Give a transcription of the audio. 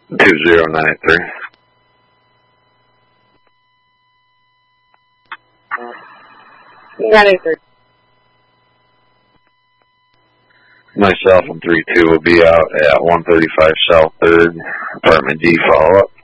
2093. Myself and 32 will be out at 135 South 3rd, apartment D, follow up.